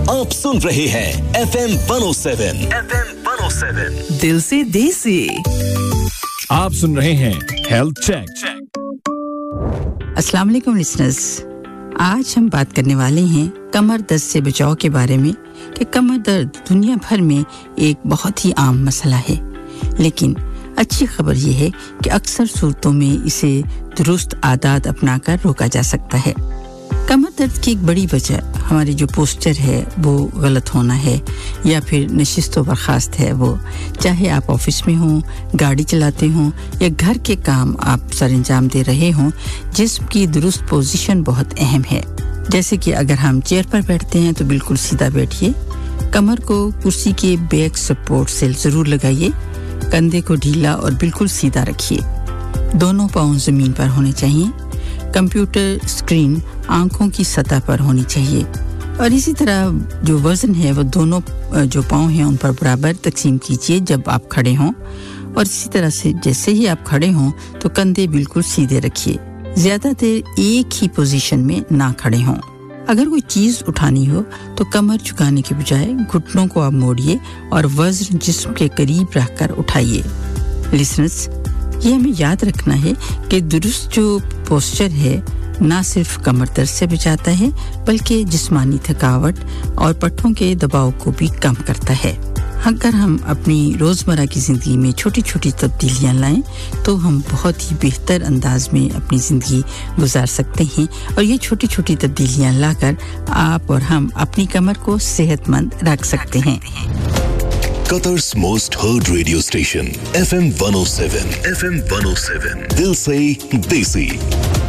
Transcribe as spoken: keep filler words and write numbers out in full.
आप सुन रहे हैं F M one oh seven F M one oh seven दिल से देसी आप सुन रहे हैं हेल्थ चेक अस्सलाम वालेकुम लिसनर्स आज हम बात करने वाले हैं कमर दर्द से बचाव के बारे में कि कमर दर्द दुनिया भर में एक बहुत ही आम मसला है लेकिन अच्छी खबर यह है कि अक्सर सूरतों में इसे दुरुस्त आदत अपनाकर रोका जा सकता है कमर दर्द की एक बड़ी वजह हमारी जो पोस्चर है वो गलत होना है या फिर नशिस्त व बर्खास्त है वो चाहे आप ऑफिस में हो गाड़ी चलाते हो या घर के काम आप सरंजाम दे रहे हो जिस्म की दुरुस्त पोजीशन बहुत अहम है जैसे कि अगर हम चेयर पर बैठते हैं तो बिल्कुल सीधा बैठिए कमर को कुर्सी के बैक सपोर्ट से जरूर लगाइए कंधे को ढीला और बिल्कुल सीधा रखिए दोनों पाँव जमीन पर होने चाहिए कंप्यूटर स्क्रीन आंखों की सतह पर होनी चाहिए और इसी तरह जो वजन है वो दोनों जो पाँव हैं उन पर बराबर तकसीम कीजिए जब आप खड़े हों और इसी तरह से जैसे ही आप खड़े हों तो कंधे बिल्कुल सीधे रखिए ज्यादा देर एक ही पोजीशन में ना खड़े हों अगर कोई चीज उठानी हो तो कमर झुकाने के बजाय घुटनों को आप मोड़िए और वजन जिस्म के करीब रखकर उठाइए लिसनर्स ये हमें याद रखना है कि दुरुस्त जो पोस्चर है ना सिर्फ कमर दर्द से बचाता है बल्कि जिस्मानी थकावट और पट्टों के दबाव को भी कम करता है अगर हम अपनी रोजमर्रा की जिंदगी में छोटी-छोटी तब्दीलियां लाएं तो हम बहुत ही बेहतर अंदाज में अपनी जिंदगी गुजार सकते हैं और ये छोटी-छोटी तब्दीलियां लाकर आप और हम अपनी कमर को सेहतमंद रख सकते हैं Qatar's most heard radio station F M one oh seven F M one oh seven Dil se Desi